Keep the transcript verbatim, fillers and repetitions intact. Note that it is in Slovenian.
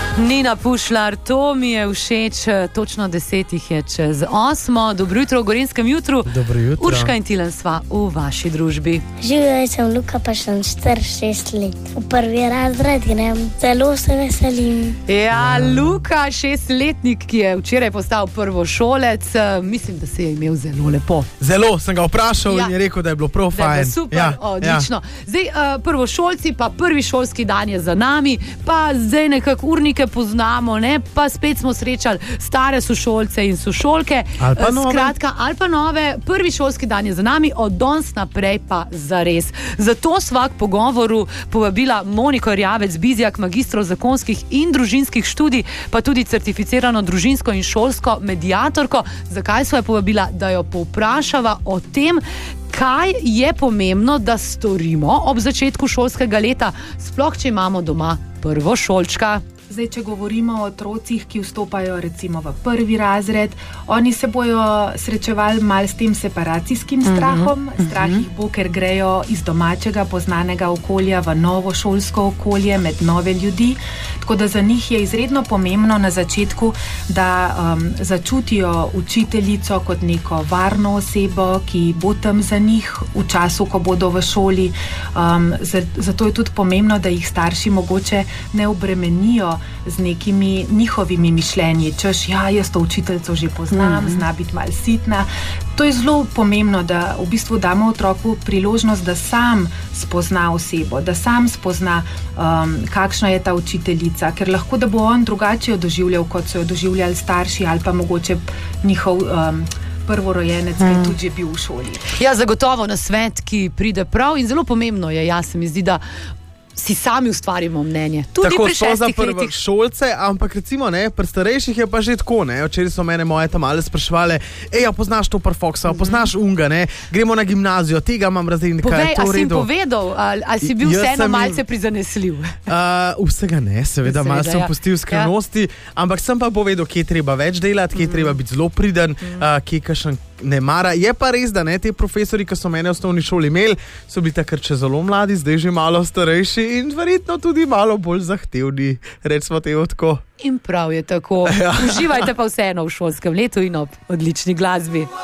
Nina Pušlar, to mi je všeč, točno deset jih je čez osmo. Dobro jutro v Gorenjskem jutru. Dobro jutro. Urška in Tilen sva v vaši družbi. Živjo, sem Luka, pa sem star šest let. V prvi razred grem, zelo se veselim. Ja, Luka, šestletnik, ki je včeraj postal prvošolec, mislim, da se je imel zelo lepo. Zelo, sem ga vprašal Ja. in je rekel, da je bilo prav Da je fajn. bilo super, Ja, odlično. Zdaj, uh, prvošolci, pa prvi šolski dan je za nami, pa zdaj nekako urnike poznamo, ne? Pa spet smo srečali stare sošolce in sošolke. Ali pa Eh, nove. Skratka, ali pa nove. Prvi šolski dan je za nami, od danes naprej pa zares. Zato sva k pogovoru povabila Moniko Erjavec-Bizjak, magistrov zakonskih in družinskih študij, pa tudi certificirano družinsko in šolsko mediatorko. Zakaj sva jo povabila? Da jo povprašava o tem, kaj je pomembno, da storimo ob začetku šolskega leta, sploh če imamo doma prvošolčka. Zdaj, če govorimo o otrocih, ki vstopajo recimo v prvi razred, oni se bojo srečevali mal s tem separacijskim strahom. Strah jih bo, ker grejo iz domačega poznanega okolja v novo šolsko okolje, med nove ljudi. Tako da za njih je izredno pomembno na začetku, da um, začutijo učiteljico kot neko varno osebo, ki bo tam za njih v času, ko bodo v šoli. Um, zato je tudi pomembno, da jih starši mogoče ne obremenijo z nekimi njihovimi mišljenji, češ, ja, jaz to učiteljico že poznam, mm-hmm. zna biti malo sitna. To je zelo pomembno, da v bistvu damo otroku priložnost, da sam spozna osebo, da sam spozna, um, kakšna je ta učiteljica, ker lahko, da bo on drugače jo doživljal, kot so jo doživljali starši ali pa mogoče njihov um, prvorojenec, ki je tudi že bil v šoli. Ja, zagotovo na svet, ki pride prav, in zelo pomembno je, jaz se mi zdi, da si sami ustvarimo mnenje. Tudi tako pri so za šestih letih. prvošolce, ampak recimo ne, pri starejših je pa že tako, ne. Včeraj so mene moje tam male spraševale, ej, a poznaš to Parfoksa, mm-hmm. poznaš Unga, ne, gremo na gimnazijo, tega imam razrednika, Povej, je to a v si jim redu. povedal, ali, ali si bil Jaz vseeno sem jim- malce prizanesljiv? Uh, vsega ne, seveda, Seveda, malo sem ja. pustil skrivnosti, ampak sem pa povedal, kje je treba več delati, kje je treba biti zelo priden, uh, kje kakšen ne mara. Je pa res, da ne, te profesori, ki so mene v osnovni šoli imeli, so bili takrat še zelo mladi, zdaj že malo starejši in verjetno tudi malo bolj zahtevni, recimo temu tako. In prav je tako. Ja. Uživajte pa vseeno v šolskem letu in ob odlični glasbi.